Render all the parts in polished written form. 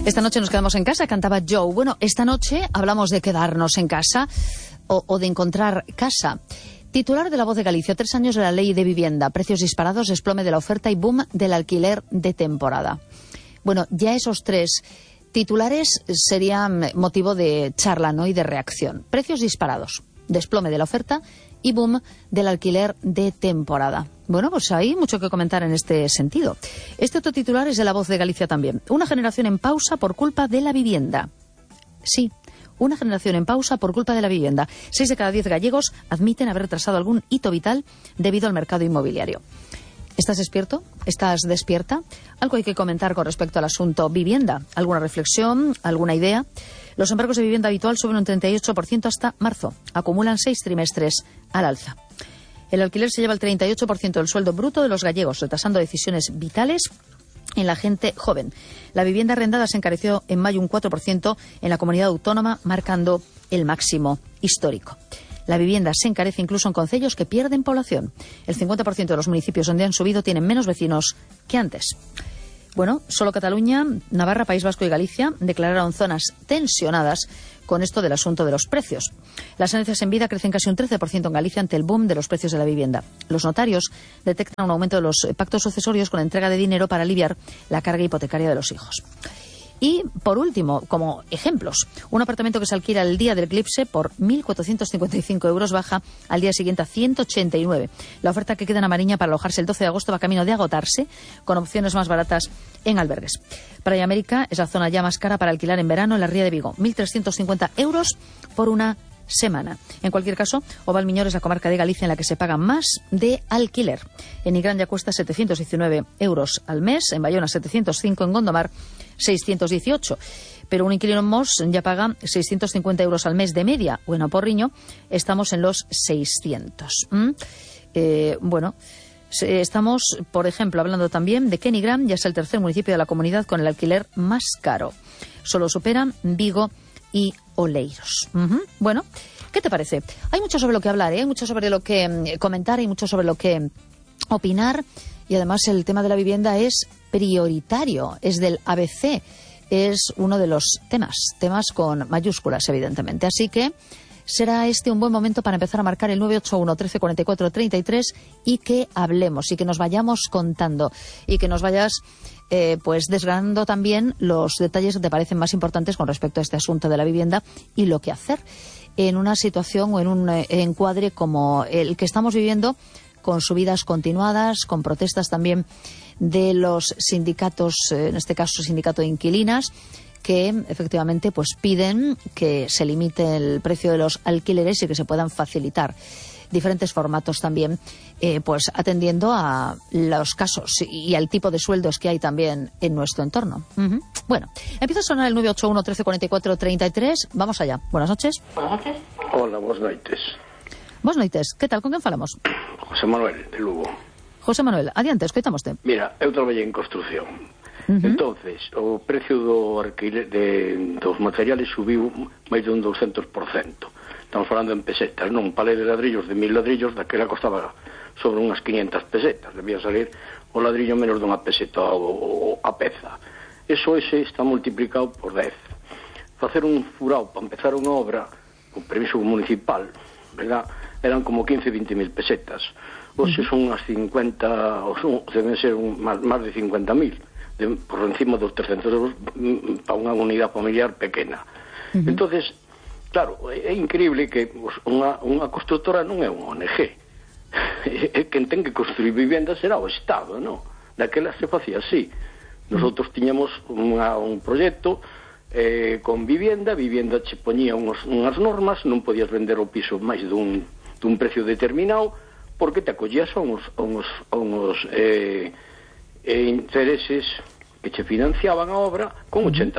Esta noche nos quedamos en casa, cantaba Joe. Bueno, esta noche hablamos de quedarnos en casa o de encontrar casa. Titular de La Voz de Galicia, 3 años de la ley de vivienda, precios disparados, desplome de la oferta y boom del alquiler de temporada. Bueno, ya esos 3 titulares serían motivo de charla, ¿no?, y de reacción. Precios disparados, desplome de la oferta y boom del alquiler de temporada. Bueno, pues hay mucho que comentar en este sentido. Este otro titular es de La Voz de Galicia también. Una generación en pausa por culpa de la vivienda. Sí, una generación en pausa por culpa de la vivienda. 6 de cada 10 gallegos admiten haber retrasado algún hito vital debido al mercado inmobiliario. ¿Estás despierto? ¿Estás despierta? Algo hay que comentar con respecto al asunto vivienda. ¿Alguna reflexión? ¿Alguna idea? Los embargos de vivienda habitual suben un 38% hasta marzo. Acumulan 6 trimestres al alza. El alquiler se lleva el 38% del sueldo bruto de los gallegos, retrasando decisiones vitales en la gente joven. La vivienda arrendada se encareció en mayo un 4% en la comunidad autónoma, marcando el máximo histórico. La vivienda se encarece incluso en concellos que pierden población. El 50% de los municipios donde han subido tienen menos vecinos que antes. Bueno, solo Cataluña, Navarra, País Vasco y Galicia declararon zonas tensionadas con esto del asunto de los precios. Las herencias en vida crecen casi un 13% en Galicia ante el boom de los precios de la vivienda. Los notarios detectan un aumento de los pactos sucesorios con entrega de dinero para aliviar la carga hipotecaria de los hijos. Y, por último, como ejemplos, un apartamento que se alquila el día del eclipse por 1.455 euros baja al día siguiente a 189. La oferta que queda en Amariña para alojarse el 12 de agosto va camino de agotarse, con opciones más baratas en albergues. Praia América es la zona ya más cara para alquilar en verano en la Ría de Vigo. 1.350 euros por una semana. En cualquier caso, Ovalmiñor es la comarca de Galicia en la que se paga más de alquiler. En Nigrán ya cuesta 719 euros al mes, en Bayona 705, en Gondomar 618. Pero un inquilino en Mos ya paga 650 euros al mes de media, o en Oporriño estamos en los 600. Bueno, estamos, por ejemplo, hablando también de que Nigrán ya es el tercer municipio de la comunidad con el alquiler más caro. Solo superan Vigo y Oleiros. Bueno, ¿qué te parece? Hay mucho sobre lo que hablar, hay mucho sobre lo que comentar, hay mucho sobre lo que opinar, y además el tema de la vivienda es prioritario, es del ABC, es uno de los temas con mayúsculas, evidentemente. Así que será este un buen momento para empezar a marcar el 981 13 44 33 y que hablemos y que nos vayamos contando y que nos vayas pues desgranando también los detalles que te parecen más importantes con respecto a este asunto de la vivienda y lo que hacer en una situación o en un encuadre como el que estamos viviendo, con subidas continuadas, con protestas también de los sindicatos, en este caso sindicato de inquilinas, que efectivamente pues piden que se limite el precio de los alquileres y que se puedan facilitar diferentes formatos también, pues atendiendo a los casos y al tipo de sueldos que hay también en nuestro entorno. Bueno, empieza a sonar el 981 13 44 33. Vamos allá. Buenas noches. Buenas noches. Hola, buenas noites. Buenas noites. Que tal? Con quen falamos? José Manuel, de Lugo. José Manuel, adiante, escoitamoste. Mira, eu traballei en construción. Entonces, o precio do alquiler dos materiales subiu máis de un 200%. Estamos falando en pesetas, non? Un palé de ladrillos de 1000 ladrillos, daquela costaba sobre unhas 500 pesetas. Debía salir o ladrillo menos dunha peseta a peza. Eso está multiplicado por 10. Facer un furado para empezar unha obra, con permiso municipal, ¿verdad?, eran como 15-20 mil pesetas. Hoxe son unas 50, deben ser máis de 50.000, por encima dos 300 euros para unha unidade familiar pequena. Entonces, claro, é increíble que unha constructora non é unha ONG. Quen ten que construir viviendas será o Estado, non? Daquela se facía así. Nosotros tiñamos un proxecto con vivienda che poñía unhas normas, non podías vender o piso máis dun precio determinado, porque te acollías a unos intereses que che financiaban a obra con 80%.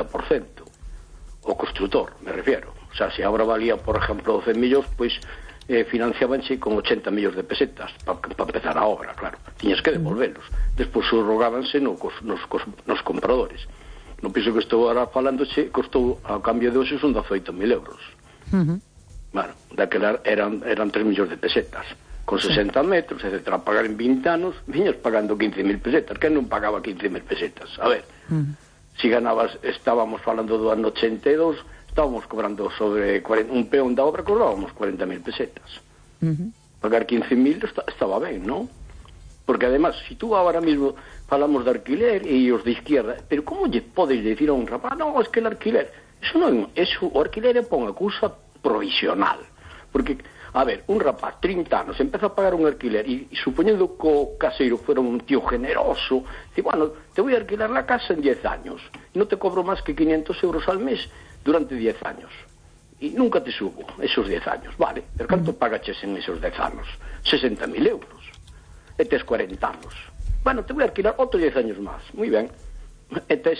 O constructor, me refiero. O sea, se a obra valía, por ejemplo, 12 millóns, pois financiabanse con 80 millóns de pesetas para empezar a obra, claro. Tiñas que devolvelos. Despois subrogábanse nos compradores. No piso que estou ahora falandoche, costou, a cambio de hoxe, son 18.000 euros. Bueno, daquela eran 3 millóns de pesetas. Con 60 metros, etc. A pagar en 20 anos, viñas pagando 15.000 pesetas. Quen non pagaba 15.000 pesetas? A ver, Si ganabas, estábamos falando do ano 82, estábamos cobrando sobre un peón da obra, cobrábamos 40.000 pesetas. Pagar 15.000 estaba ben, non? Porque además, si tú ahora mismo falamos de alquiler e os de izquierda, pero como lle podes decir a un rapaz, non, es que el alquiler, eso non, o alquiler é para unha cousa provisional, porque, a ver, un rapaz, 30 anos, empeza a pagar un alquiler e supoñendo que o caseiro fuera un tío generoso, dice, bueno, te voy a alquilar la casa en 10 años e non te cobro máis que 500 euros al mes durante 10 años e nunca te subo esos 10 años, vale, pero canto pagaches en esos 10 anos? 60.000 euros e tes 40 anos, bueno, te voy a alquilar outros 10 años máis, moi ben, e tes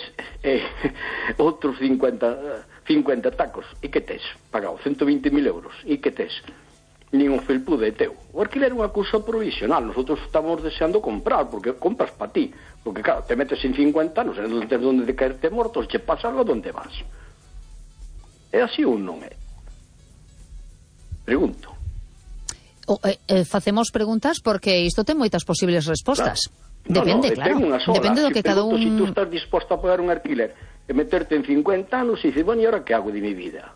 outros 50 tacos, e que tes? Pagado 120.000 euros, e que tes? Nin un felpude teu. O alquiler é unha cousa provisional, nosotros estamos deseando comprar, porque compras para ti, porque claro, te metes en 50 anos, non tens onde de caerte mortos, che pasa algo, onde vas? É así ou non é? Pregunto. Facemos preguntas porque isto ten moitas posibles respostas. Claro. Depende, claro. Depende do que cada un... Si tú estás disposto a pagar un alquiler e meterte en 50 anos e dices, bueno, e ahora que hago de mi vida?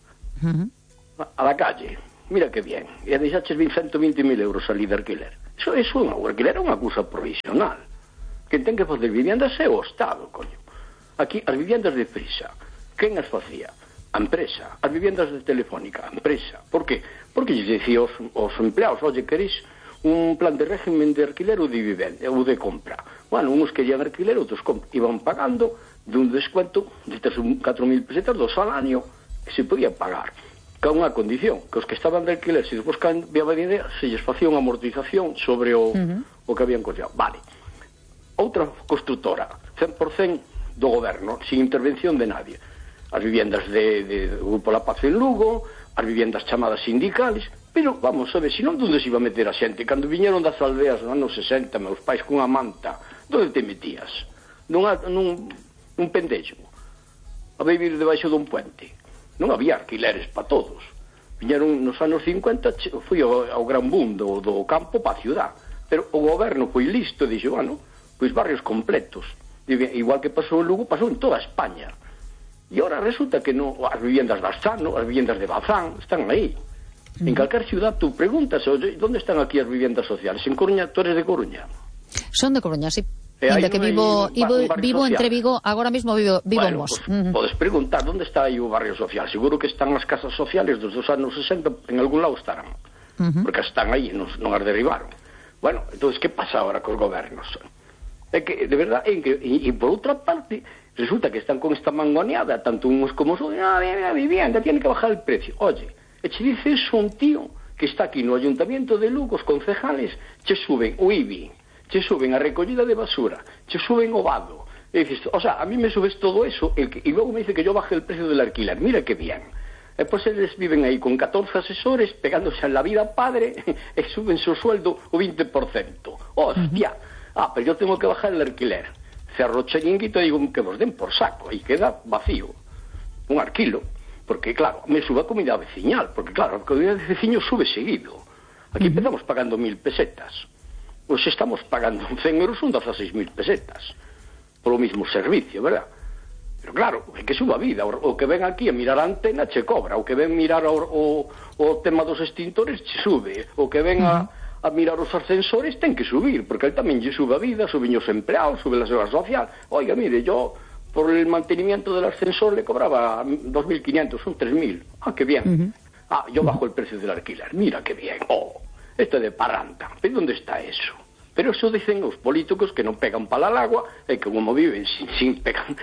A la calle, mira que bien, e deixaches 120.000 euros ali de alquiler. O alquiler é unha cousa provisional. Quen ten que facer viviendas é o Estado, coño. Aquí, as viviendas de Prisa, quen as facía? A empresa. As viviendas de Telefónica, a empresa. Por que? Porque lles dicía aos empleados, oye, queréis un plan de régimen de alquiler ou de vivenda, ou de compra. Bueno, unos querían alquiler, outros iban pagando de un descuento de 4.000 pesetas do salario que se podía pagar. Que unha condición, que os que estaban de alquiler, se despois cambiaba de idea, se lles facía unha amortización sobre o que habían costeado. Vale. Outra constructora, 100% do goberno, sin intervención de nadie. As viviendas de Grupo La Paz en Lugo, as viviendas chamadas sindicales, pero vamos a ver, se non onde se iba a meter a xente? Cando viñeron das aldeas nos anos 60, meus pais cunha manta, onde te metías? Nun pendello, a vivir debaixo dun puente. Non había alquileres para todos. Viñeron nos anos 50, foi ao gran boom do campo para a ciudad, pero o goberno foi listo e dixo, bueno, pois barrios completos, igual que pasou en Lugo, pasou en toda España. E agora resulta que non, as viviendas de Astano, as viviendas de Bazán, están aí. En calquer ciudad tú preguntas, oye, ¿dónde están aquí as viviendas sociales? En Coruña, tú eres de Coruña? Son de Coruña, sí. Ainda que vivo entre Vigo, agora mesmo vivo en Mos. Podes preguntar, ¿dónde está aí o barrio social? Seguro que están as casas sociales dos anos 60, en algún lado estarán. Porque están aí, non as derribaron. Bueno, entonces, que pasa ahora cos gobernos? É que, de verdad, e por outra parte, resulta que están con esta mangoneada, tanto uns como os outros, a vivienda, tiene que bajar el precio. Oye, e che dice eso un tío que está aquí no Ayuntamiento de Lugo, os concejales, che suben o IBI, che suben a recollida de basura, che suben o vado. E dices, o sea, a mí me subes todo eso y luego me dice que yo baje el precio del alquiler. Mira qué bien. Pues ellos viven ahí con 14 asesores, pegándose en la vida padre, y suben su sueldo o 20%. Hostia. Pero yo tengo que bajar el alquiler. Cerro chiringuito y digo que vos den por saco. Y queda vacío. Un alquilo. Porque, claro, me sube a comida veciñal. Porque, claro, la comida de veciño sube seguido. Aquí empezamos pagando 1.000 pesetas. Pues estamos pagando 100 euros, son 16.000 pesetas. Por lo mismo servicio, ¿verdad? Pero claro, é que suba a vida. O que ven aquí a mirar a antena che cobra. O que ven mirar o tema dos extintores che sube. O que ven a mirar os ascensores ten que subir, porque él tamén lle sube a vida, suben os empleados, sube la seguridad social. Oiga, mire, yo por el mantenimiento del ascensor le cobraba 2.500, son 3.000. Que bien. Yo bajo el precio del alquiler. Mira que bien. Esto é de parranda. Pero onde está eso? Pero eso dicen os políticos que non pegan pala al agua e que como viven sin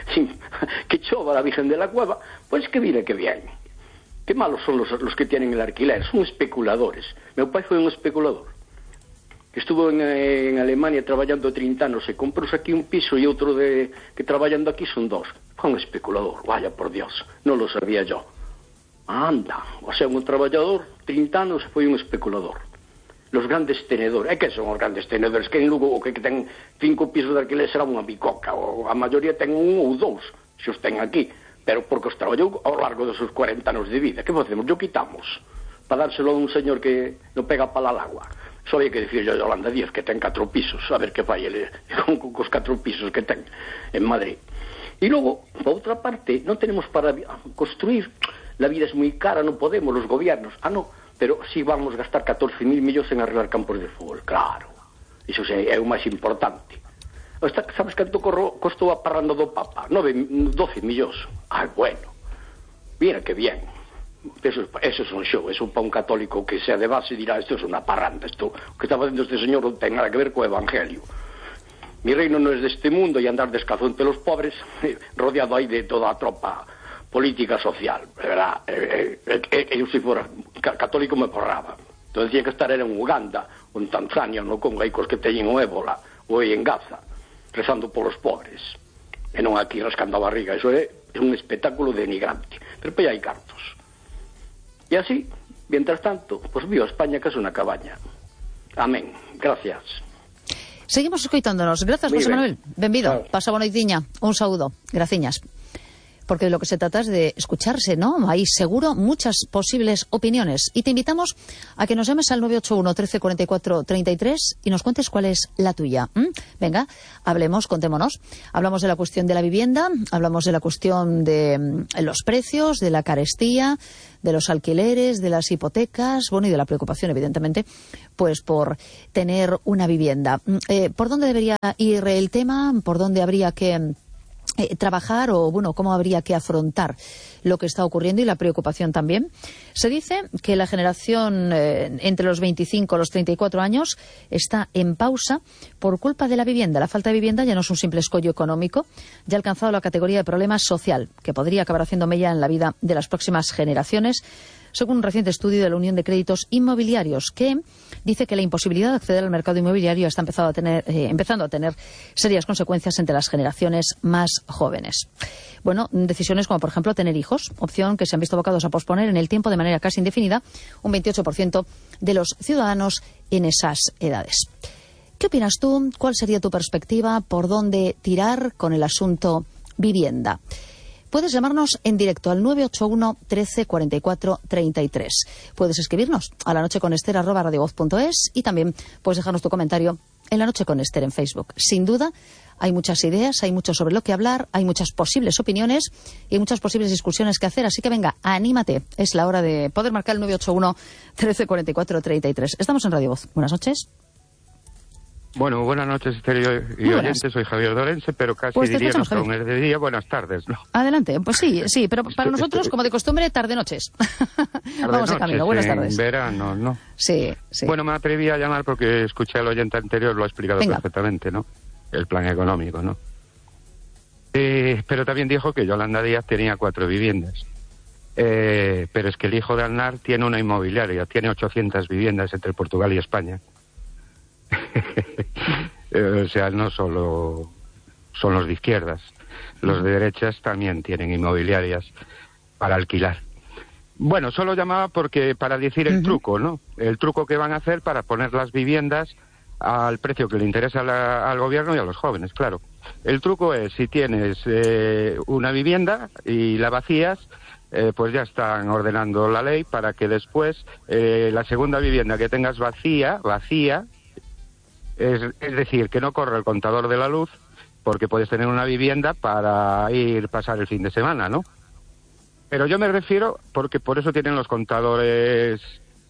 que chova la Virgen de la Cueva, pues que mire que bien. Qué malos son los que tienen el alquiler, son especuladores. Meu pai foi un especulador que estuvo en Alemania traballando 30 anos e comprou aquí un piso e outro que traballando aquí son 2. Foi un especulador, vaya por Dios, non lo sabía yo. Anda, o sea, un traballador 30 anos foi un especulador. Los grandes tenedores, que son os grandes tenedores? Que en Lugo o que ten 5 pisos de alquiler será unha bicoca, ou a maioría ten 1 ou 2, se os ten aquí, pero porque os traballou ao largo dos seus 40 anos de vida. Que facemos? Yo quitamos para dárselo a un señor que non pega pala al agua. Só hai que dicir a Yolanda Díaz que ten 4 pisos, a ver que fai ele con os 4 pisos que ten en Madrid. Y luego, por otra parte, no tenemos para construir, la vida es muy cara, no podemos, los gobiernos, no, pero sí vamos a gastar 14.000 millóns en arreglar campos de fútbol, claro, iso é o máis importante. Sabes canto costou a parranda do Papa? 12 millóns. Bueno, mira que bien. Eso é un show, eso para un católico que sea de base dirá, isto é unha parranda, isto que está facendo este señor non ten nada que ver co evangelio. Mi reino non é deste mundo e andar descalzo entre los pobres, rodeado aí de toda a tropa política social, verdad? Eu se fora católico me porraba. Entón decía que estar era en Uganda, ou en Tanzania, no Congo, aí cos que teñen o ébola, ou aí en Gaza, rezando polos pobres, e non aquí rascando a barriga. Iso é un espectáculo denigrante, pero pois hai cartos. E así, mientras tanto, pues viva España que es unha cabaña. Amén, gracias. Seguimos escoitándonos. Grazas, José Manuel. Benvido. Pasa boa noitiña. Un saúdo. Graciñas. Porque de lo que se trata es de escucharse, ¿no? Hay seguro muchas posibles opiniones. Y te invitamos a que nos llames al 981 13 44 33 y nos cuentes cuál es la tuya. Venga, hablemos, contémonos. Hablamos de la cuestión de la vivienda, hablamos de la cuestión de los precios, de la carestía, de los alquileres, de las hipotecas, bueno, y de la preocupación, evidentemente, pues por tener una vivienda. ¿Por dónde debería ir el tema? ¿Por dónde habría que trabajar o, bueno, cómo habría que afrontar lo que está ocurriendo y la preocupación también? Se dice que la generación entre los 25 y los 34 años está en pausa por culpa de la vivienda. La falta de vivienda ya no es un simple escollo económico, ya ha alcanzado la categoría de problema social, que podría acabar haciendo mella en la vida de las próximas generaciones, según un reciente estudio de la Unión de Créditos Inmobiliarios, que dice que la imposibilidad de acceder al mercado inmobiliario está empezando a tener serias consecuencias entre las generaciones más jóvenes. Bueno, decisiones como, por ejemplo, tener hijos, opción que se han visto abocados a posponer en el tiempo de manera casi indefinida, un 28% de los ciudadanos en esas edades. ¿Qué opinas tú? ¿Cuál sería tu perspectiva? ¿Por dónde tirar con el asunto vivienda? Puedes llamarnos en directo al 981 13 44 33. Puedes escribirnos a lanocheconester@radiovoz.es y también puedes dejarnos tu comentario en La Noche con Ester en Facebook. Sin duda, hay muchas ideas, hay mucho sobre lo que hablar, hay muchas posibles opiniones y hay muchas posibles discusiones que hacer. Así que venga, anímate. Es la hora de poder marcar el 981 13 44 33. Estamos en Radio Voz. Buenas noches. Bueno, buenas noches, Esther y oyentes. Soy Javier Dorense, pero casi pues diría que aún es de día. Buenas tardes, ¿no? Adelante. Pues sí, pero para nosotros, como de costumbre, tarde-noches. Vamos de camino. Buenas tardes. En verano, ¿no? Sí. Bueno, me atreví a llamar porque escuché al oyente anterior, lo ha explicado perfectamente, ¿no? El plan económico, ¿no? Pero también dijo que Yolanda Díaz tenía 4 viviendas. Pero es que el hijo de Aznar tiene una inmobiliaria, tiene 800 viviendas entre Portugal y España. O sea, no solo son los de izquierdas, los de derechas también tienen inmobiliarias para alquilar. Bueno, solo llamaba porque para decir el truco, ¿no? El truco que van a hacer para poner las viviendas al precio que le interesa al gobierno y a los jóvenes, claro. El truco es, si tienes una vivienda y la vacías, pues ya están ordenando la ley para que después la segunda vivienda que tengas vacía, es decir, que no corre el contador de la luz, porque puedes tener una vivienda para pasar el fin de semana, ¿no? Pero yo me refiero, porque por eso tienen los contadores,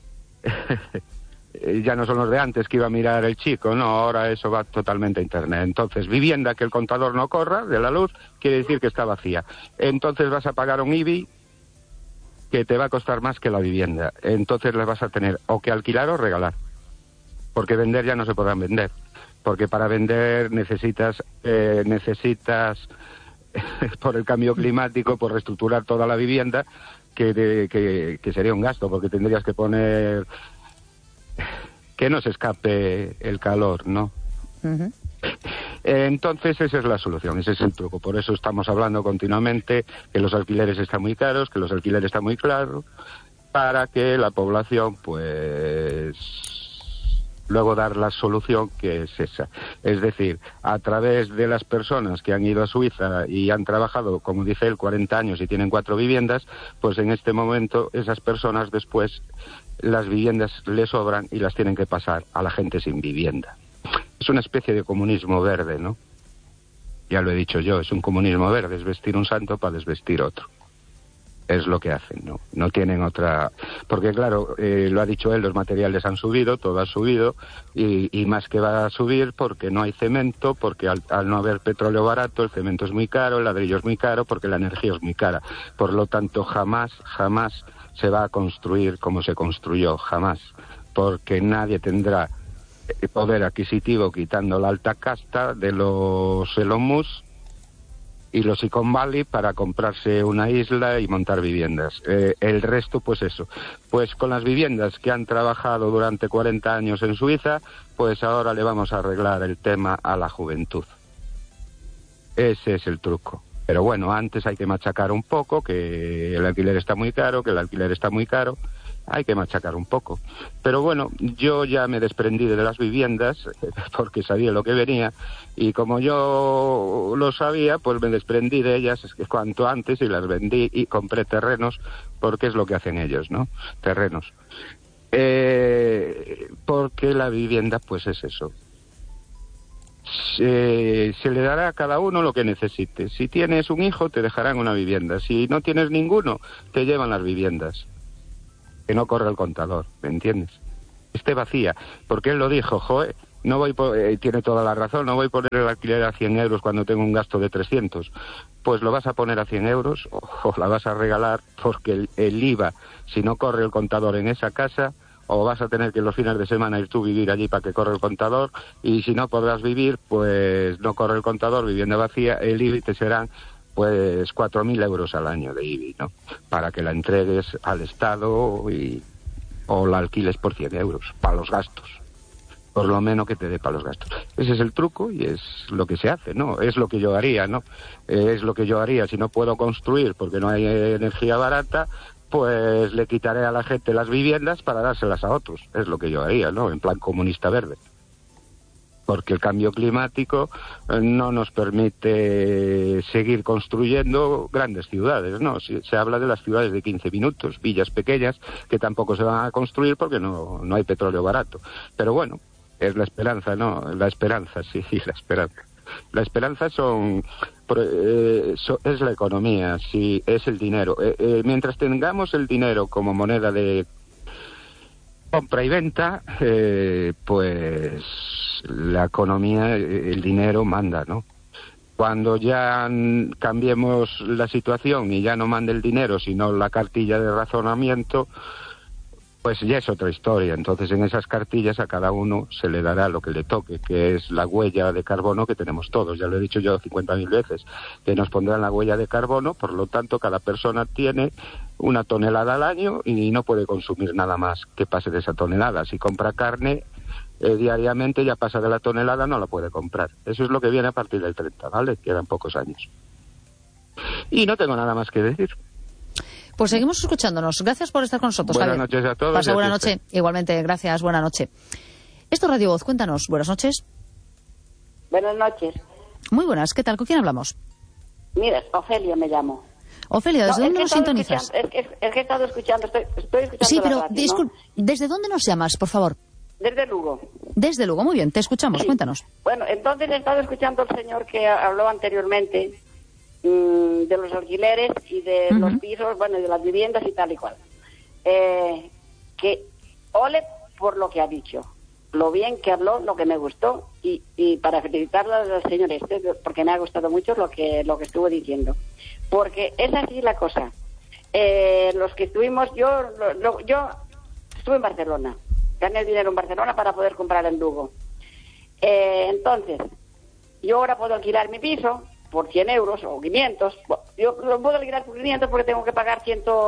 ya no son los de antes que iba a mirar el chico, no, ahora eso va totalmente a internet. Entonces, vivienda que el contador no corra de la luz, quiere decir que está vacía. Entonces vas a pagar un IBI que te va a costar más que la vivienda. Entonces las vas a tener o que alquilar o regalar. Porque vender ya no se podrán vender, porque para vender necesitas por el cambio climático, por reestructurar toda la vivienda, que sería un gasto, porque tendrías que poner que no se escape el calor, ¿no? Entonces esa es la solución, ese es el truco. Por eso estamos hablando continuamente que los alquileres están muy caros, que los alquileres están muy caros, para que la población, pues, luego dar la solución, que es esa. Es decir, a través de las personas que han ido a Suiza y han trabajado, como dice él, 40 años y tienen 4 viviendas, pues en este momento esas personas después las viviendas les sobran y las tienen que pasar a la gente sin vivienda. Es una especie de comunismo verde, ¿no? Ya lo he dicho yo, es un comunismo verde, es vestir un santo para desvestir otro. Es lo que hacen, no tienen otra... Porque claro, lo ha dicho él, los materiales han subido, todo ha subido, y más que va a subir porque no hay cemento, porque al no haber petróleo barato, el cemento es muy caro, el ladrillo es muy caro, porque la energía es muy cara. Por lo tanto, jamás se va a construir como se construyó, jamás. Porque nadie tendrá poder adquisitivo quitando la alta casta de los Elon Musk y los Silicon Valley para comprarse una isla y montar viviendas. El resto, pues eso. Pues con las viviendas que han trabajado durante 40 años en Suiza, pues ahora le vamos a arreglar el tema a la juventud. Ese es el truco. Pero bueno, antes hay que machacar un poco, que el alquiler está muy caro, hay que machacar un poco. Pero bueno, yo ya me desprendí de las viviendas porque sabía lo que venía, y como yo lo sabía, pues me desprendí de ellas cuanto antes y las vendí y compré terrenos, porque es lo que hacen ellos, ¿no? Terrenos. Porque la vivienda, pues es eso. Se le dará a cada uno lo que necesite. Si tienes un hijo, te dejarán una vivienda. Si no tienes ninguno, te llevan las viviendas. Que no corre el contador, ¿me entiendes? Esté vacía, porque él lo dijo, no voy tiene toda la razón, no voy a poner el alquiler a 100 euros cuando tengo un gasto de 300. Pues lo vas a poner a 100 euros o la vas a regalar, porque el IVA, si no corre el contador en esa casa, o vas a tener que los fines de semana ir tú a vivir allí para que corra el contador, y si no podrás vivir, pues no corre el contador, vivienda vacía, el IBI te serán pues 4.000 euros al año de IBI, ¿no? Para que la entregues al Estado o la alquiles por 100 euros, para los gastos. Por lo menos que te dé para los gastos. Ese es el truco y es lo que se hace, ¿no? Es lo que yo haría, ¿no? Es lo que yo haría. Si no puedo construir porque no hay energía barata, pues le quitaré a la gente las viviendas para dárselas a otros. Es lo que yo haría, ¿no? En plan comunista verde. Porque el cambio climático no nos permite seguir construyendo grandes ciudades, ¿no? Se habla de las ciudades de 15 minutos, villas pequeñas, que tampoco se van a construir porque no hay petróleo barato. Pero bueno, es la esperanza, ¿no? La esperanza, sí, la esperanza. La esperanza es la economía, sí, es el dinero. Mientras tengamos el dinero como moneda de compra y venta, pues la economía, el dinero manda, ¿no? Cuando ya cambiemos la situación y ya no mande el dinero, sino la cartilla de razonamiento, pues ya es otra historia. Entonces en esas cartillas a cada uno se le dará lo que le toque, que es la huella de carbono que tenemos todos. Ya lo he dicho yo 50.000 veces, que nos pondrán la huella de carbono, por lo tanto cada persona tiene 1 tonelada al año y no puede consumir nada más que pase de esa tonelada. Si compra carne diariamente, ya pasa de la tonelada, no la puede comprar. Eso es lo que viene a partir del 30, ¿vale? Quedan pocos años. Y no tengo nada más que decir. Pues seguimos escuchándonos. Gracias por estar con nosotros, Buenas Javier. Noches a todos. Pasa buena noche. Igualmente, gracias. Buena noche. Esto es Radio Voz. Cuéntanos. Buenas noches. Buenas noches. Muy buenas. ¿Qué tal? ¿Con quién hablamos? Mira, Ofelia me llamo. Ofelia, ¿desde dónde nos sintonizas? Es que he estado escuchando, estoy escuchando. Sí, pero la radio, ¿no? ¿Desde dónde nos llamas, por favor? Desde Lugo. Desde Lugo, muy bien, te escuchamos, Sí. Cuéntanos. Bueno, entonces he estado escuchando al señor que habló anteriormente de los alquileres y de los pisos, bueno, y de las viviendas y tal y cual. Que ole por lo que ha dicho, lo bien que habló, lo que me gustó, y para felicitarle al señor porque me ha gustado mucho lo que estuvo diciendo. Porque es así la cosa. Los que estuvimos, yo estuve en Barcelona, gané el dinero en Barcelona para poder comprar en Lugo. Entonces, yo ahora puedo alquilar mi piso por 100 euros o 500. Yo lo puedo alquilar por 500 porque tengo que pagar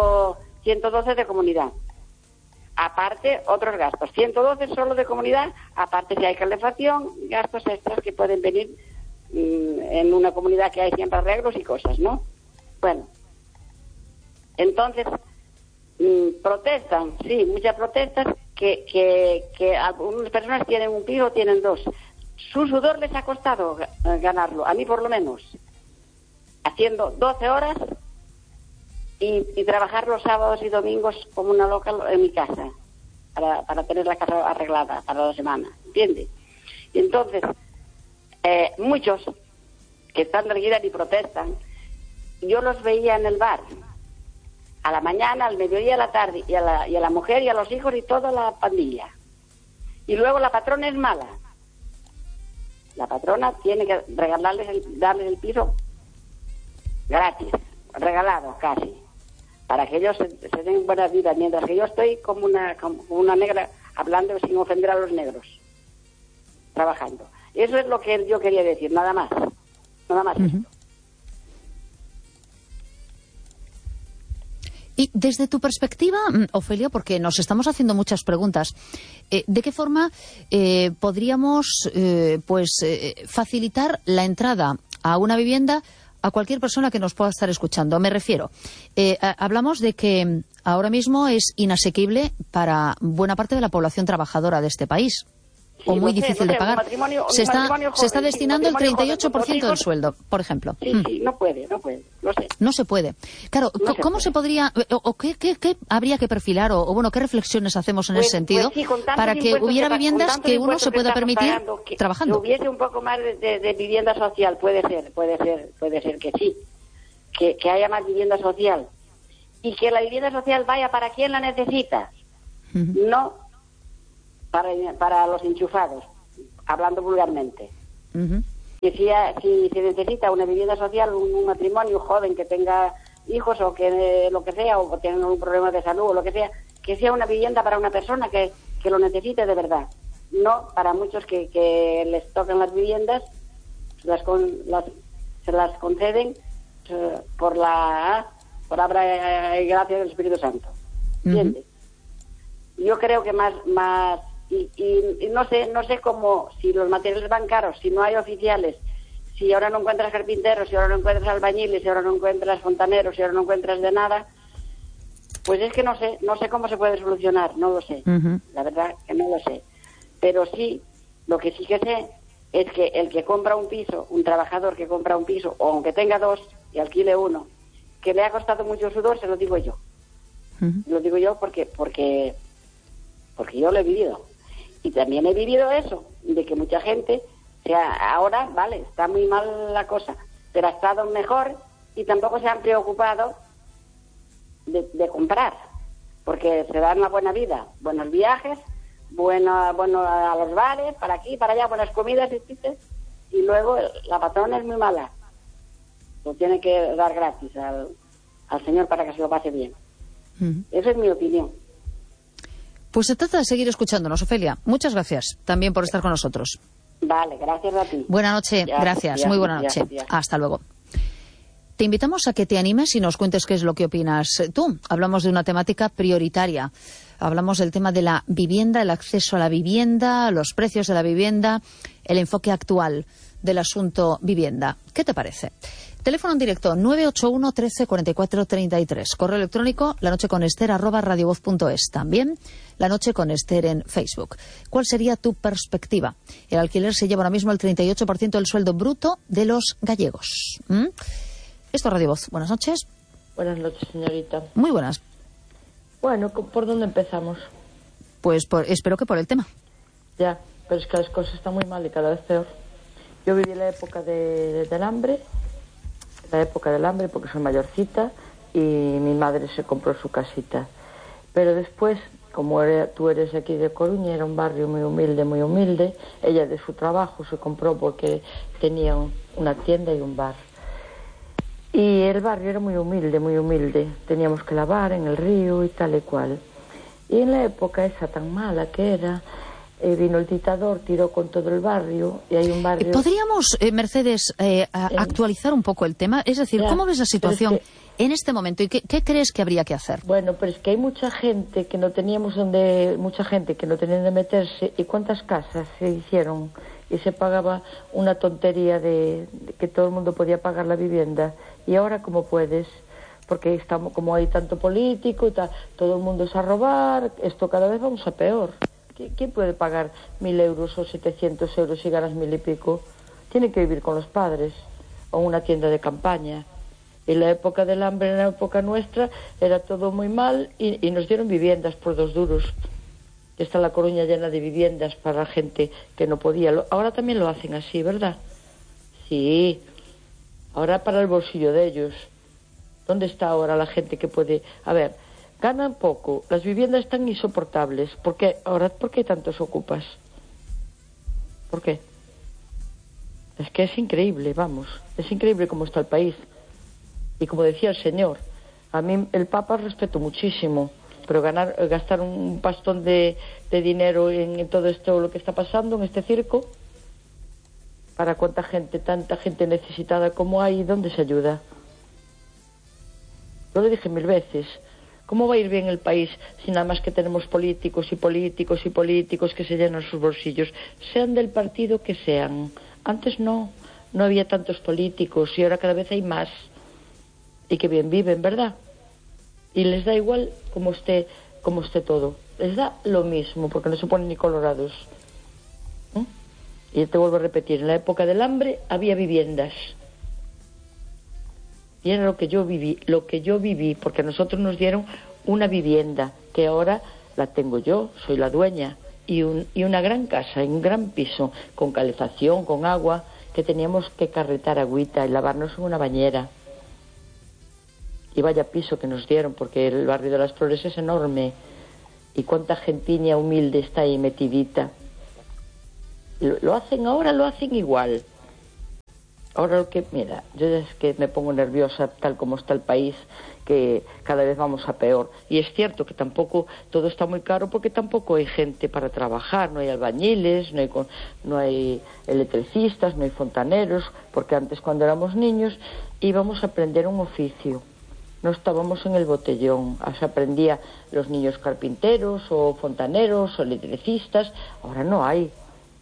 112 de comunidad. Aparte, otros gastos. 112 solo de comunidad, aparte si hay calefacción, gastos extras que pueden venir en una comunidad que hay siempre arreglos y cosas, ¿no? Bueno, entonces, protestan, sí, muchas protestas, que algunas personas tienen un piso, tienen 2. Su sudor les ha costado ganarlo, a mí por lo menos, haciendo 12 horas y trabajar los sábados y domingos como una loca en mi casa, para tener la casa arreglada para la semana, ¿entiendes? Y entonces, muchos que están de alquiler y protestan, yo los veía en el bar, a la mañana, al mediodía, a la tarde, y a la mujer y a los hijos y toda la pandilla. Y luego la patrona es mala. La patrona tiene que darles el piso gratis, regalado casi, para que ellos se den buena vida, mientras que yo estoy como una negra, hablando sin ofender a los negros, trabajando. Eso es lo que yo quería decir, nada más esto. Y desde tu perspectiva, Ofelia, porque nos estamos haciendo muchas preguntas, ¿de qué forma podríamos facilitar la entrada a una vivienda a cualquier persona que nos pueda estar escuchando? Me refiero, hablamos de que ahora mismo es inasequible para buena parte de la población trabajadora de este país. O muy difícil de pagar. Se está destinando el 38% del sueldo, por ejemplo. Sí, no puede, lo sé. No se puede. Claro, ¿cómo se podría, o qué habría que perfilar, o bueno, qué reflexiones hacemos en ese sentido para que hubiera viviendas que uno se pueda permitir trabajando? Que hubiese un poco más de vivienda social, puede ser que sí. Que haya más vivienda social. Y que la vivienda social vaya para quien la necesita. No para los enchufados, hablando vulgarmente. Que si se necesita una vivienda social, un matrimonio joven que tenga hijos o que lo que sea, o tenga un problema de salud o lo que sea una vivienda para una persona que lo necesite de verdad. No para muchos que les tocan las viviendas, se las conceden por obra y gracia del Espíritu Santo. ¿Entiendes? Yo creo que más y no sé cómo, si los materiales van caros, si no hay oficiales, si ahora no encuentras carpinteros, si ahora no encuentras albañiles, si ahora no encuentras fontaneros, si ahora no encuentras de nada, pues es que no sé cómo se puede solucionar, no lo sé. La verdad que no lo sé. Pero sí, lo que sí que sé es que el que compra un piso, un trabajador que compra un piso, o aunque tenga dos y alquile uno, que le ha costado mucho sudor, se lo digo yo. Lo digo yo porque yo lo he vivido. Y también he vivido eso, de que mucha gente, ahora, vale, está muy mal la cosa, pero ha estado mejor y tampoco se han preocupado de comprar, porque se dan una buena vida, buenos viajes, bueno a los bares, para aquí, para allá, buenas comidas, y luego la patrona es muy mala. Lo tiene que dar gratis al señor para que se lo pase bien. Esa es mi opinión. Pues se trata de seguir escuchándonos, Ofelia. Muchas gracias también por estar con nosotros. Vale, gracias a ti. Buena noche, gracias. Muy buena noche. Hasta luego. Te invitamos a que te animes y nos cuentes qué es lo que opinas tú. Hablamos de una temática prioritaria. Hablamos del tema de la vivienda, el acceso a la vivienda, los precios de la vivienda, el enfoque actual del asunto vivienda. ¿Qué te parece? Teléfono en directo 981 13 44 33. Correo electrónico lanocheconester@radiovoz.es. También La Noche con Ester en Facebook. ¿Cuál sería tu perspectiva? El alquiler se lleva ahora mismo el 38% del sueldo bruto de los gallegos. Esto es Radio Voz. Buenas noches. Buenas noches, señorita. Muy buenas. Bueno, ¿por dónde empezamos? Pues espero que por el tema. Ya, pero es que las cosas están muy mal y cada vez peor. Yo viví la época del hambre, porque soy mayorcita, y mi madre se compró su casita. Pero después, como tú eres aquí de Coruña, era un barrio muy humilde, ella de su trabajo se compró porque tenía una tienda y un bar. Y el barrio era muy humilde, teníamos que lavar en el río y tal y cual. Y en la época esa tan mala que era, vino el dictador, tiró con todo el barrio, y hay un barrio... ¿Podríamos, Mercedes, actualizar un poco el tema? Es decir, ¿cómo ves la situación en este momento y qué crees que habría que hacer? Bueno, pero es que hay mucha gente que no teníamos mucha gente que no tenía donde meterse, y cuántas casas se hicieron y se pagaba una tontería de que todo el mundo podía pagar la vivienda, y ahora ¿cómo puedes? Porque estamos, como hay tanto político y todo el mundo es a robar, esto cada vez vamos a peor. ¿Quién puede pagar 1.000 euros o 700 euros si ganas 1.000 y pico? Tiene que vivir con los padres o en una tienda de campaña. En la época del hambre, en la época nuestra, era todo muy mal y nos dieron viviendas por 2 duros. Está La Coruña llena de viviendas para gente que no podía. Ahora también lo hacen así, ¿verdad? Sí, Ahora para el bolsillo de ellos. ¿Dónde está ahora la gente que puede...? A ver, ganan poco, las viviendas están insoportables. ¿Por qué hay tantos ocupas? ¿Por qué? Es que es increíble, vamos. Es increíble cómo está el país. Y como decía el señor, a mí el Papa respeto muchísimo, pero gastar un pastón de dinero en todo esto, lo que está pasando, en este circo, para tanta gente necesitada como hay, ¿dónde se ayuda? Yo lo dije 1000 veces. ¿Cómo va a ir bien el país si nada más que tenemos políticos y políticos y políticos que se llenan sus bolsillos, sean del partido que sean? Antes no había tantos políticos y ahora cada vez hay más. Y que bien viven, ¿verdad? Y les da igual como esté todo. Les da lo mismo, porque no se ponen ni colorados. Y te vuelvo a repetir, en la época del hambre había viviendas. Y era lo que yo viví, porque a nosotros nos dieron una vivienda, que ahora la tengo yo, soy la dueña, y una gran casa, un gran piso, con calefacción, con agua, que teníamos que carretar agüita y lavarnos en una bañera. Y vaya piso que nos dieron, porque el barrio de las Flores es enorme, y cuánta gentiña humilde está ahí metidita. Lo hacen igual. Ahora mira, yo es que me pongo nerviosa tal como está el país, que cada vez vamos a peor. Y es cierto que tampoco todo está muy caro, porque tampoco hay gente para trabajar, no hay albañiles, no hay electricistas, no hay fontaneros, porque antes cuando éramos niños íbamos a aprender un oficio. No estábamos en el botellón, se aprendía los niños carpinteros o fontaneros o electricistas. Ahora no hay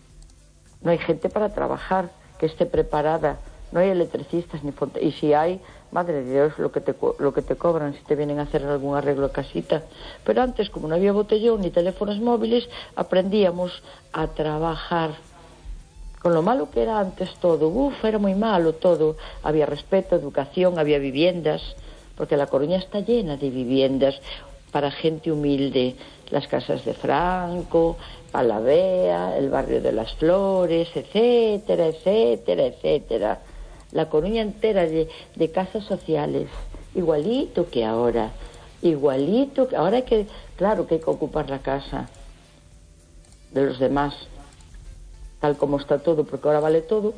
gente para trabajar que esté preparada, no hay electricistas ni fontaneros, y si hay, madre de Dios, lo que te cobran si te vienen a hacer algún arreglo de casita. Pero antes, como no había botellón ni teléfonos móviles, aprendíamos a trabajar. Con lo malo que era antes todo, era muy malo todo. Había respeto, educación, había viviendas, porque La Coruña está llena de viviendas para gente humilde. Las casas de Franco, Palavea, el barrio de las Flores, etcétera, etcétera, etcétera. La Coruña entera de casas sociales, igualito que ahora. Ahora claro que hay que ocupar la casa de los demás, tal como está todo, porque ahora vale todo,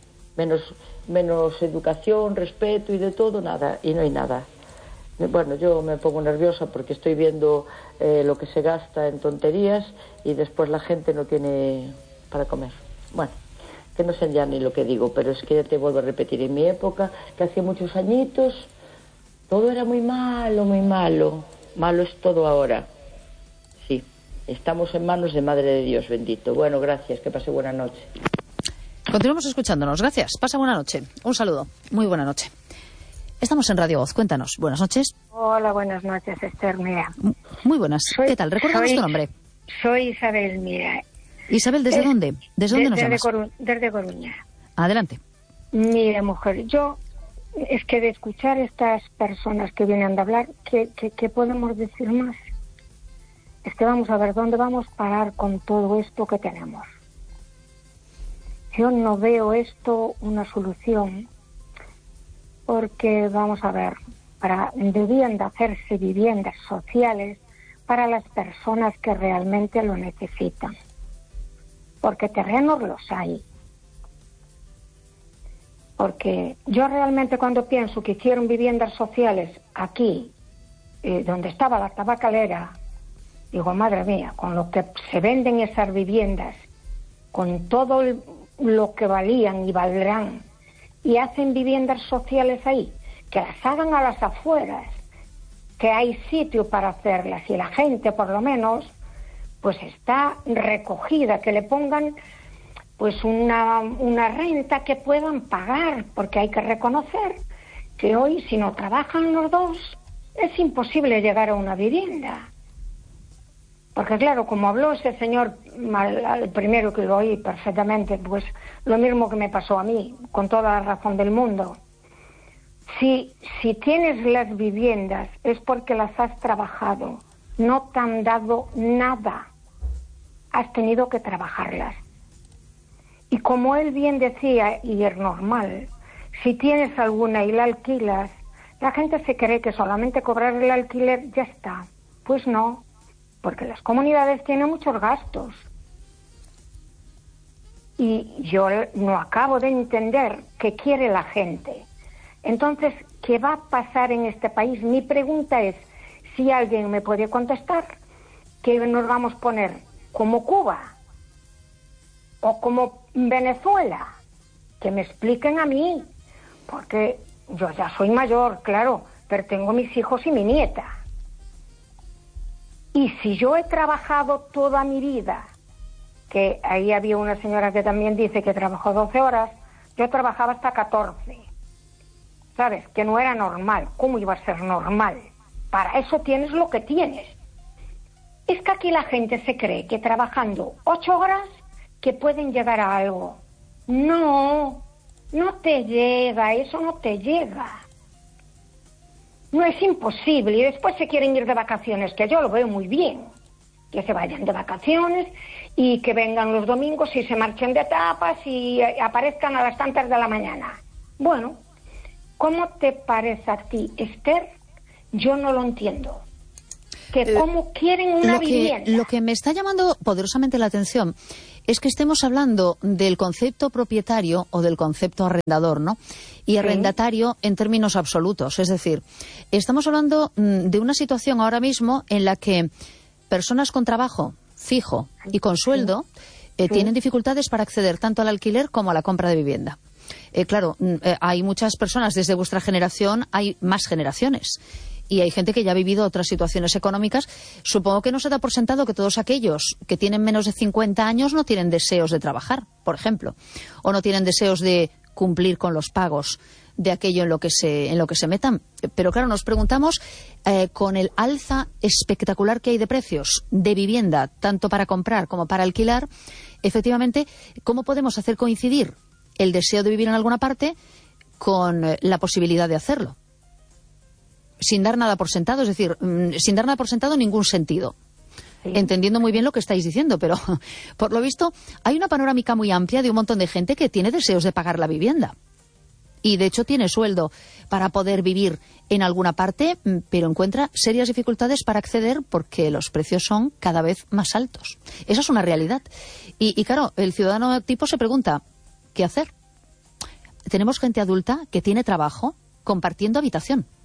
menos educación, respeto y de todo, nada, y no hay nada. Bueno, yo me pongo nerviosa porque estoy viendo lo que se gasta en tonterías y después la gente no tiene para comer. Bueno, que no sé ya ni lo que digo, pero es que ya te vuelvo a repetir, en mi época, que hacía muchos añitos, todo era muy malo, muy malo. Malo es todo ahora. Sí, estamos en manos de Madre de Dios, bendito. Bueno, gracias, que pase buena noche. Continuamos escuchándonos, gracias. Pasa buena noche. Un saludo, muy buena noche. Estamos en Radio Voz, cuéntanos. Buenas noches. Hola, buenas noches, Esther, mira. Muy buenas. ¿Qué tal? Recuérdanos tu nombre. Soy Isabel, mira. Isabel, ¿desde dónde? ¿Desde dónde nos llamas? Desde Coruña. Adelante. Mira, mujer, yo, es que de escuchar estas personas que vienen a hablar, ¿qué podemos decir más? Es que vamos a ver dónde vamos a parar con todo esto que tenemos. Yo no veo esto una solución, porque, vamos a ver, debían de hacerse viviendas sociales para las personas que realmente lo necesitan. Porque terrenos los hay. Porque yo realmente cuando pienso que hicieron viviendas sociales aquí, donde estaba la tabacalera, digo, madre mía, con lo que se venden esas viviendas, con todo lo que valían y valdrán, y hacen viviendas sociales ahí, que las hagan a las afueras, que hay sitio para hacerlas, y la gente por lo menos pues está recogida, que le pongan pues una renta que puedan pagar, porque hay que reconocer que hoy si no trabajan los dos es imposible llegar a una vivienda. Porque claro, como habló ese señor, el primero que lo oí perfectamente, pues lo mismo que me pasó a mí, con toda la razón del mundo. Si tienes las viviendas es porque las has trabajado, no te han dado nada, has tenido que trabajarlas. Y como él bien decía, y es normal, Si tienes alguna y la alquilas, la gente se cree que solamente cobrar el alquiler ya está. Pues no, porque las comunidades tienen muchos gastos. Y yo no acabo de entender qué quiere la gente. Entonces, ¿qué va a pasar en este país? Mi pregunta es, si alguien me puede contestar, ¿qué nos vamos a poner? ¿Como Cuba? ¿O como Venezuela? Que me expliquen a mí, porque yo ya soy mayor, claro, pero tengo mis hijos y mi nieta. Y si yo he trabajado toda mi vida, que ahí había una señora que también dice que trabajó 12 horas, yo trabajaba hasta 14, ¿sabes? Que no era normal. ¿Cómo iba a ser normal? Para eso tienes lo que tienes. Es que aquí la gente se cree que trabajando 8 horas que pueden llegar a algo. No, no te llega, eso no te llega. No, es imposible. Y después se quieren ir de vacaciones, que yo lo veo muy bien. Que se vayan de vacaciones y que vengan los domingos y se marchen de tapas y aparezcan a las tantas de la mañana. Bueno, ¿cómo te parece a ti, Esther? Yo no lo entiendo. Que cómo quieren una vivienda. Lo que me está llamando poderosamente la atención es que estemos hablando del concepto propietario o del concepto arrendador, ¿no? Y arrendatario en términos absolutos. Es decir, estamos hablando de una situación ahora mismo en la que personas con trabajo fijo y con sueldo tienen dificultades para acceder tanto al alquiler como a la compra de vivienda. Claro, hay muchas personas desde vuestra generación, hay más generaciones. Y hay gente que ya ha vivido otras situaciones económicas. Supongo que no se da por sentado que todos aquellos que tienen menos de 50 años no tienen deseos de trabajar, por ejemplo, o no tienen deseos de cumplir con los pagos de aquello en lo que se metan. Pero claro, nos preguntamos, con el alza espectacular que hay de precios de vivienda, tanto para comprar como para alquilar, efectivamente, ¿cómo podemos hacer coincidir el deseo de vivir en alguna parte con la posibilidad de hacerlo? Sin dar nada por sentado, es decir, sin dar nada por sentado en ningún sentido. Sí. Entendiendo muy bien lo que estáis diciendo, pero por lo visto hay una panorámica muy amplia de un montón de gente que tiene deseos de pagar la vivienda. Y de hecho tiene sueldo para poder vivir en alguna parte, pero encuentra serias dificultades para acceder porque los precios son cada vez más altos. Esa es una realidad. Y claro, el ciudadano tipo se pregunta, ¿qué hacer? Tenemos gente adulta que tiene trabajo compartiendo habitación.